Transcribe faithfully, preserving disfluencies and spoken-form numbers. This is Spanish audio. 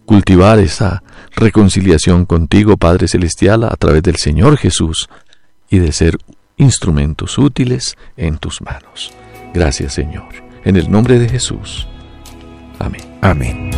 cultivar esa reconciliación contigo, Padre Celestial, a través del Señor Jesús, y de ser instrumentos útiles en tus manos. Gracias, Señor. En el nombre de Jesús. Amén. Amén.